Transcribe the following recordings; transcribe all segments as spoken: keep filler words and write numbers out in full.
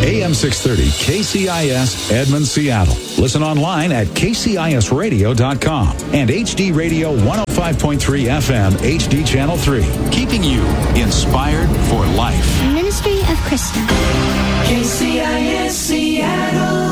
A M six thirty K C I S Edmond, Seattle. Listen online at K C I S radio dot com and H D Radio one oh five point three F M H D Channel three. Keeping you inspired for life. Ministry of Krista. K C I S Seattle.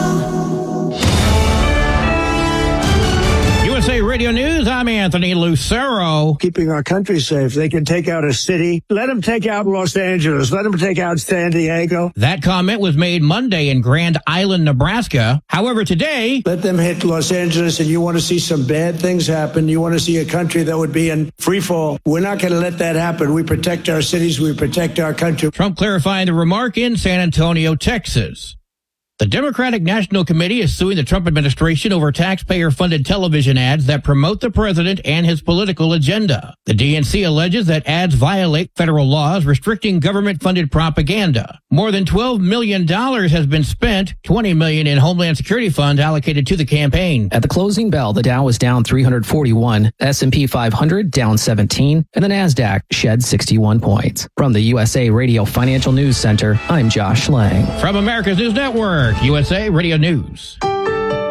U S A Radio News, I'm Anthony Lucero. Keeping our country safe. They can take out a city. Let them take out Los Angeles. Let them take out San Diego. That comment was made Monday in Grand Island, Nebraska. However, today... Let them hit Los Angeles, and you want to see some bad things happen. You want to see a country that would be in free fall. We're not going to let that happen. We protect our cities. We protect our country. Trump clarifying the remark in San Antonio, Texas. The Democratic National Committee is suing the Trump administration over taxpayer-funded television ads that promote the president and his political agenda. The D N C alleges that ads violate federal laws restricting government-funded propaganda. More than twelve million dollars has been spent, twenty million dollars in Homeland Security funds allocated to the campaign. At the closing bell, the Dow was down three hundred forty-one, S and P five hundred down seventeen, and the NASDAQ shed sixty-one points. From the U S A Radio Financial News Center, I'm Josh Lang. From America's News Network, U S A Radio News. Do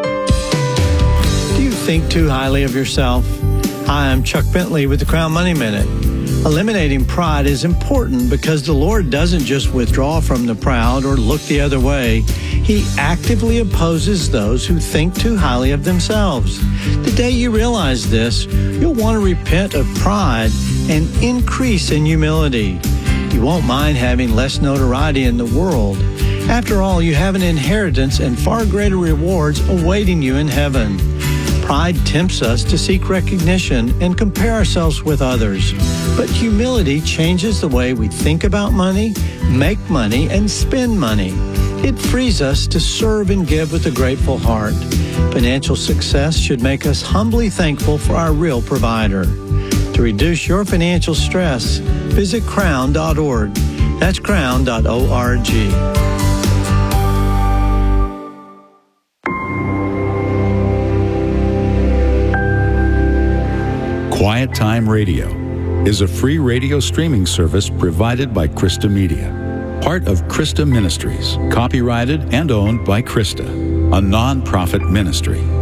you think too highly of yourself? Hi, I'm Chuck Bentley with the Crown Money Minute. Eliminating pride is important because the Lord doesn't just withdraw from the proud or look the other way. He actively opposes those who think too highly of themselves. The day you realize this, you'll want to repent of pride and increase in humility. You won't mind having less notoriety in the world. After all, you have an inheritance and far greater rewards awaiting you in heaven. Pride tempts us to seek recognition and compare ourselves with others. But humility changes the way we think about money, make money, and spend money. It frees us to serve and give with a grateful heart. Financial success should make us humbly thankful for our real provider. To reduce your financial stress, visit crown dot org. That's crown dot org. Quiet Time Radio is a free radio streaming service provided by Krista Media, part of Krista Ministries, copyrighted and owned by Krista, a non-profit ministry.